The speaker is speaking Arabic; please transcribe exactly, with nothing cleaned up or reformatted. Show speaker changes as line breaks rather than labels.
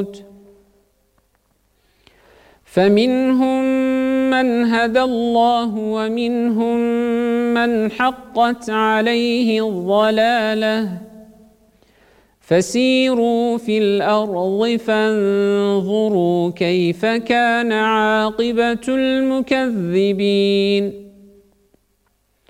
فمنهم من هدى الله ومنهم من حقت عليه الضلالة فسيروا في الأرض فانظروا كيف كان عاقبة المكذبين.